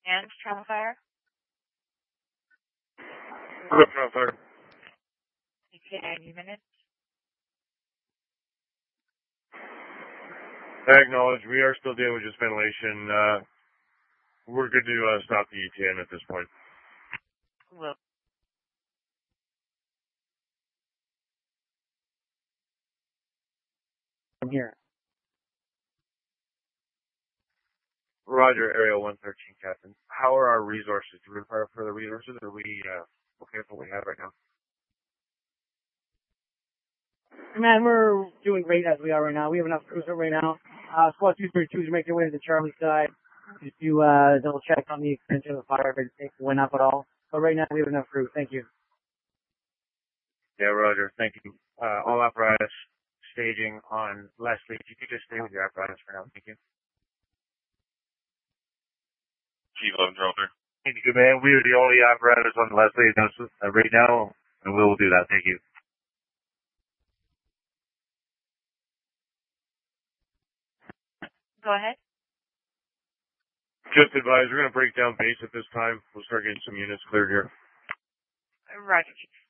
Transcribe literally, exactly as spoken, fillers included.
And travel fire? Good, travel fire. E T A ninety minutes. I acknowledge we are still dealing with just ventilation. Uh, we're good to uh, stop the E T N at this point. Well, I'm here. Roger, Area one thirteen, Captain. How are our resources? Do we require further resources, or are we uh, okay with what we have right now? Man, we're doing great as we are right now. We have enough crews right now. Uh, Squad two thirty-two is making their way to the Charlie side. Just to uh, double check on the extension of the fire if it went up at all. But right now we have enough crew. Thank you. Yeah, Roger. Thank you. Uh, all apparatus staging on Leslie. If you could just stay with your apparatus for now. Thank you. Chief eleven Trumper. Thank you, man. We are the only apparatus on Leslie uh, right now, and we will do that. Thank you. go ahead. Just advise, we're going to break down base at this time. We'll start getting some units cleared here. Roger, Chief.